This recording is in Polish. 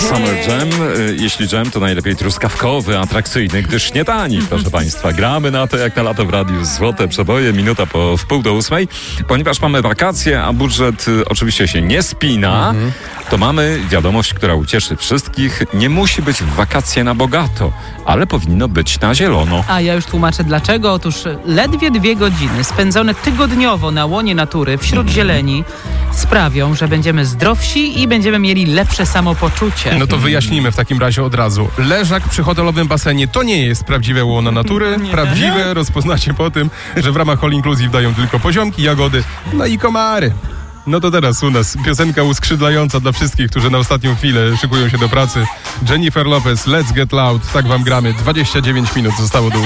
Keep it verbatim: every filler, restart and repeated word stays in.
Summer Jam. Jeśli jam, to najlepiej truskawkowy, atrakcyjny, gdyż nie tani, proszę Państwa. Gramy na to jak na lato w radiu. Złote przeboje, minuta po wpół do ósmej. Ponieważ mamy wakacje, a budżet oczywiście się nie spina, mhm. to mamy wiadomość, która ucieszy wszystkich. Nie musi być w wakacje na bogato, ale powinno być na zielono. A ja już tłumaczę dlaczego. Otóż ledwie dwie godziny spędzone tygodniowo na łonie natury wśród mhm. zieleni sprawią, że będziemy zdrowsi i będziemy mieli lepsze samopoczucie. No to wyjaśnijmy w takim razie od razu. Leżak przy hotelowym basenie to nie jest prawdziwe łono natury. Nie. Prawdziwe rozpoznacie po tym, że w ramach All Inclusive dają tylko poziomki, jagody, no i komary. No to teraz u nas piosenka uskrzydlająca dla wszystkich, którzy na ostatnią chwilę szykują się do pracy. Jennifer Lopez, Let's Get Loud. Tak wam gramy. dwadzieścia dziewięć minut zostało do